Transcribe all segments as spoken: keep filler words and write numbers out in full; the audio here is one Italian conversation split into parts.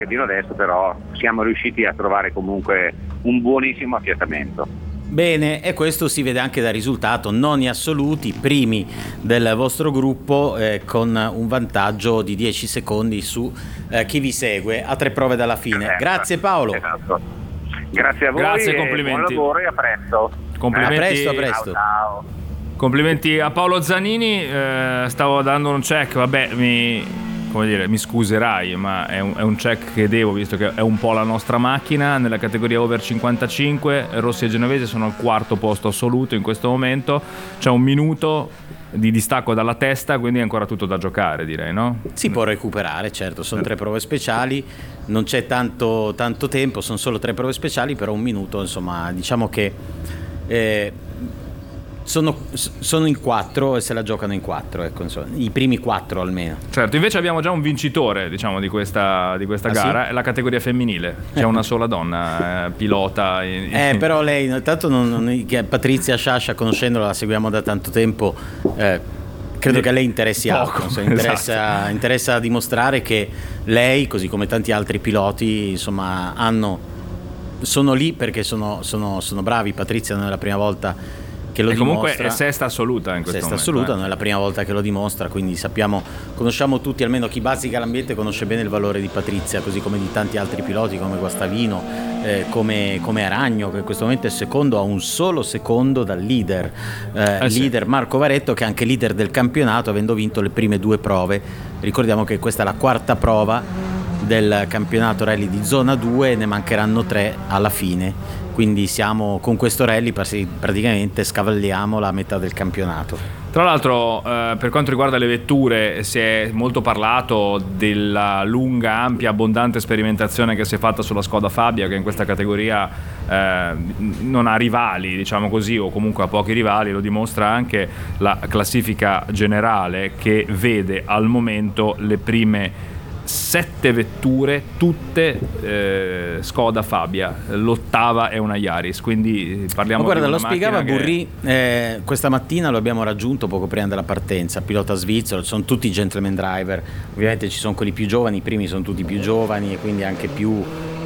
adesso, però siamo riusciti a trovare comunque un buonissimo affiatamento. Bene, e questo si vede anche dal risultato, noni assoluti, primi del vostro gruppo, eh, con un vantaggio di dieci secondi su eh, chi vi segue a tre prove dalla fine. Esatto. Grazie Paolo. Esatto. Grazie a voi. Grazie, e complimenti. buon lavoro e a presto. Complimenti. A presto, a presto. Ciao, ciao. Complimenti a Paolo Zanini. Eh, stavo dando un check, vabbè, mi... come dire, mi scuserai, ma è un, è un check che devo, visto che è un po' la nostra macchina. Nella categoria over cinquantacinque Rossi e Genovese sono al quarto posto assoluto in questo momento. C'è un minuto di distacco dalla testa, quindi è ancora tutto da giocare, direi, no? Si può recuperare, certo, sono tre prove speciali, non c'è tanto, tanto tempo, sono solo tre prove speciali, però un minuto, insomma, diciamo che eh, Sono, sono in quattro e se la giocano in quattro, ecco, insomma, i primi quattro almeno. Certo, invece abbiamo già un vincitore, diciamo, di questa, di questa ah, gara, sì? È la categoria femminile. C'è una sola donna eh, pilota. In... Eh, però lei, intanto non, non, Patrizia Sciascia, conoscendola, la seguiamo da tanto tempo, eh, credo che a lei interessi Poco, altro, insomma, interessa, esatto. interessa dimostrare che lei, così come tanti altri piloti, insomma, hanno, sono lì perché sono, sono, sono bravi. Patrizia non è la prima volta che lo e comunque dimostra. è sesta assoluta in questo sesta momento. assoluta, eh. non è la prima volta che lo dimostra, quindi sappiamo, conosciamo tutti, almeno chi bazzica l'ambiente conosce bene il valore di Patrizia, così come di tanti altri piloti come Guastavino, eh, come, come Aragno, che in questo momento è secondo a un solo secondo dal leader, eh, eh sì. leader Marco Varetto, che è anche leader del campionato, avendo vinto le prime due prove. Ricordiamo che questa è la quarta prova del campionato rally di zona due, ne mancheranno tre alla fine, quindi siamo con questo rally praticamente scavalliamo la metà del campionato. Tra l'altro, eh, per quanto riguarda le vetture, si è molto parlato della lunga, ampia, abbondante sperimentazione che si è fatta sulla Skoda Fabia, che in questa categoria eh, non ha rivali, diciamo così, o comunque ha pochi rivali. Lo dimostra anche la classifica generale, che vede al momento le prime sette vetture, tutte eh, Skoda Fabia, l'ottava è una Yaris, quindi parliamo. Ma guarda, di una lo spiegava macchina Burri, che... eh, questa mattina lo abbiamo raggiunto poco prima della partenza, pilota svizzero, sono tutti gentleman driver, ovviamente ci sono quelli più giovani, i primi sono tutti più giovani e quindi anche più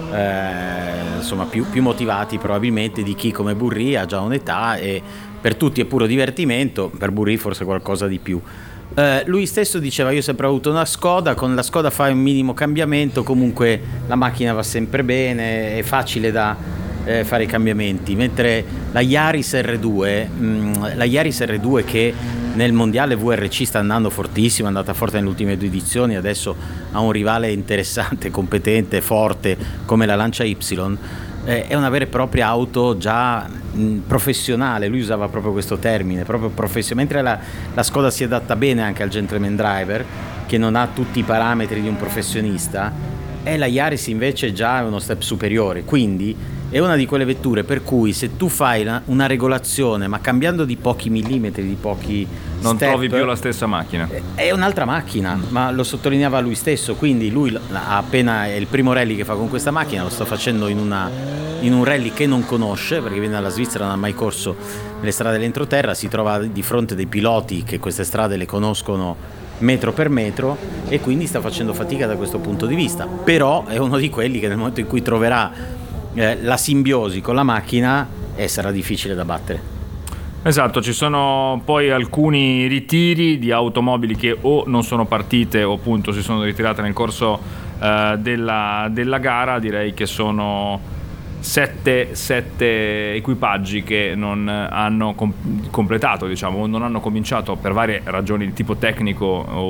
eh, insomma più, più motivati probabilmente di chi come Burri ha già un'età, e per tutti è puro divertimento, per Burri forse qualcosa di più. Uh, lui stesso diceva: io ho sempre avuto una Skoda, con la Skoda fai un minimo cambiamento, comunque la macchina va sempre bene, è facile da eh, fare i cambiamenti, mentre la Yaris R due mh, la Yaris R due, che nel mondiale V R C sta andando fortissimo, è andata forte nelle ultime due edizioni, adesso ha un rivale interessante, competente, forte come la Lancia Y, eh, è una vera e propria auto già mh, professionale. Lui usava proprio questo termine, proprio professionale, mentre la, la Skoda si adatta bene anche al gentleman driver, che non ha tutti i parametri di un professionista, e la Yaris invece già è uno step superiore, quindi è una di quelle vetture per cui se tu fai una, una regolazione ma cambiando di pochi millimetri, di pochi non step, trovi più la stessa macchina, è un'altra macchina, ma lo sottolineava lui stesso. Quindi lui ha appena, è il primo rally che fa con questa macchina, lo sta facendo in, una, in un rally che non conosce, perché viene dalla Svizzera, non ha mai corso nelle strade dell'entroterra, si trova di fronte dei piloti che queste strade le conoscono metro per metro, e quindi sta facendo fatica da questo punto di vista. Però è uno di quelli che nel momento in cui troverà eh, la simbiosi con la macchina eh, sarà difficile da battere. Esatto, ci sono poi alcuni ritiri di automobili che o non sono partite o appunto si sono ritirate nel corso eh, della, della gara. Direi che sono sette, sette equipaggi che non hanno com- completato, diciamo, non hanno cominciato per varie ragioni di tipo tecnico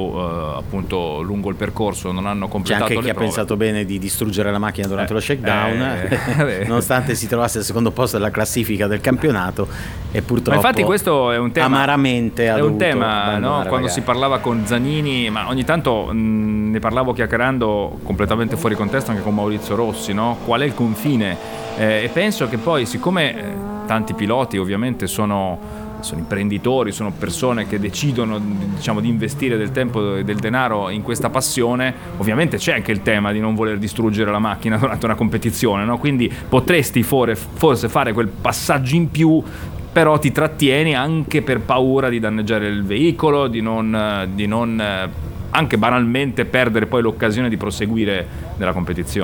o uh, appunto lungo il percorso non hanno completato. C'è anche le chi prove. ha pensato bene di distruggere la macchina durante eh, lo shakedown, eh, eh, nonostante si trovasse al secondo posto della classifica del campionato, e purtroppo ma infatti questo è un tema amaramente ha è un tema, no? Quando magari. si parlava con Zanini, ma ogni tanto mh, ne parlavo chiacchierando completamente fuori contesto anche con Maurizio Rossi, no? Qual è il confine? Eh, e penso che poi, siccome eh, tanti piloti ovviamente sono, sono imprenditori, sono persone che decidono, diciamo, di investire del tempo e del denaro in questa passione, ovviamente c'è anche il tema di non voler distruggere la macchina durante una competizione, no? Quindi potresti for- forse fare quel passaggio in più, però ti trattieni anche per paura di danneggiare il veicolo, di non, di non anche banalmente perdere poi l'occasione di proseguire nella competizione.